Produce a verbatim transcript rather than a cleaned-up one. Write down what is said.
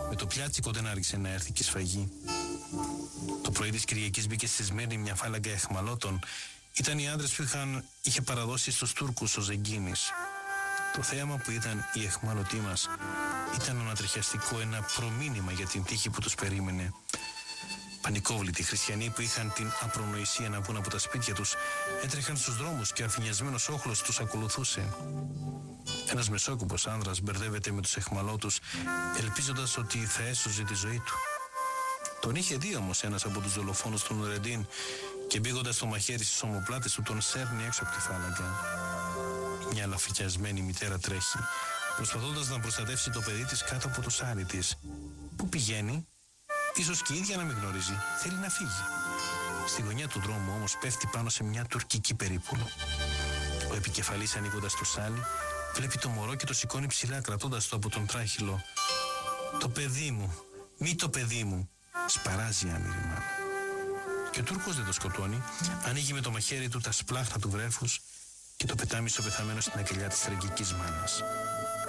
Με το πιάτσικο δεν άργησε να έρθει και σφαγή. Το πρωί της Κυριακής μπήκε στη Σμύρνη μια φάλαγγα αιχμαλώτων. Ήταν οι άντρες που είχαν, είχε παραδώσει στους Τούρκους ο Ζεγκίνης. Το θέαμα που είδαν οι αιχμαλωτοί μας ήταν ανατριχιαστικό, ένα προμήνυμα για την τύχη που τους περίμενε. Πανικόβλητοι χριστιανοί που είχαν την απρονοησία να βγουν από τα σπίτια τους έτρεχαν στους δρόμους και ο αφηνιασμένος όχλος τους ακολουθούσε. Ένας μεσόκουπος άνδρας μπερδεύεται με τους αιχμαλώτους, ελπίζοντας ότι θα έσωζε τη ζωή του. Τον είχε δει όμως ένας από τους δολοφόνους του Νουρεντίν και μπήγοντας το μαχαίρι στις ομοπλάτες του τον σέρνει έξω από τη φάλαγγα. Μια λαφικιασμένη μητέρα τρέχει, προσπαθώντας να προστατεύσει το παιδί της κάτω από το σάρι της. Πού πηγαίνει? Ίσως και η ίδια να μην γνωρίζει. Θέλει να φύγει. Στη γωνιά του δρόμου όμως πέφτει πάνω σε μια τουρκική περίπουλο. Ο επικεφαλής, ανοίγοντας το σάλι, βλέπει το μωρό και το σηκώνει ψηλά, κρατώντας το από τον τράχυλο. «Το παιδί μου! Μη το παιδί μου!» σπαράζει άμυρημα. Και ο Τούρκος δεν το σκοτώνει. Ανοίγει με το μαχαίρι του τα σπλάχνα του βρέφους και το πετάει μισοπεθαμένο στην αγκαλιά της τραγικής μάνας.